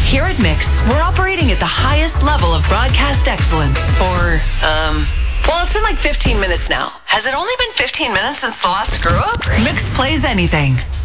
Here at Mix, we're operating at the highest level of broadcast excellence. Well, it's been like 15 minutes now. Has it only been 15 minutes since the last screw-up? Mix plays anything.